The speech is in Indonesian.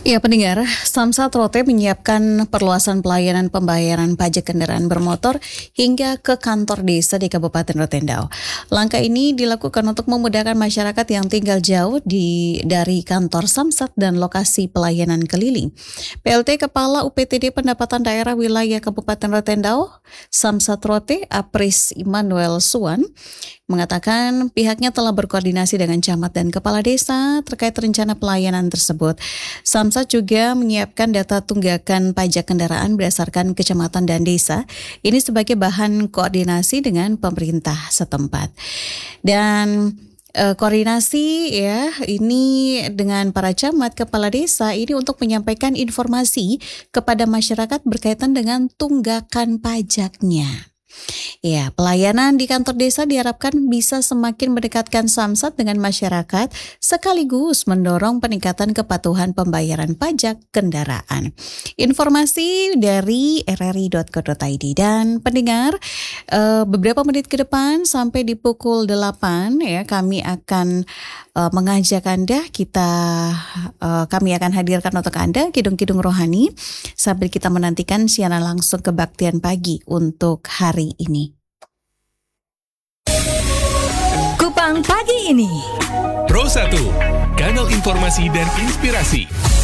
Ya, pendengar, Samsat Rote menyiapkan perluasan pelayanan pembayaran pajak kendaraan bermotor hingga ke kantor desa di Kabupaten Rotendao. Langkah ini dilakukan untuk memudahkan masyarakat yang tinggal jauh dari kantor Samsat dan lokasi pelayanan keliling. PLT Kepala UPTD Pendapatan Daerah Wilayah Kabupaten Rotendao, Samsat Rote, Apris Immanuel Suwan, mengatakan pihaknya telah berkoordinasi dengan camat dan kepala desa terkait rencana pelayanan tersebut. Samsat juga menyiapkan data tunggakan pajak kendaraan berdasarkan kecamatan dan desa. Ini sebagai bahan koordinasi dengan pemerintah setempat. Dan koordinasi ya ini dengan para camat kepala desa ini untuk menyampaikan informasi kepada masyarakat berkaitan dengan tunggakan pajaknya. Ya, pelayanan di kantor desa diharapkan bisa semakin mendekatkan Samsat dengan masyarakat sekaligus mendorong peningkatan kepatuhan pembayaran pajak kendaraan. Informasi dari rri.co.id dan pendengar, beberapa menit ke depan sampai di pukul 8 ya kami akan mengajak Anda kami akan hadirkan untuk Anda kidung-kidung rohani sambil kita menantikan siaran langsung kebaktian pagi untuk hari ini. Kupang pagi ini. Pro 1, kanal informasi dan inspirasi.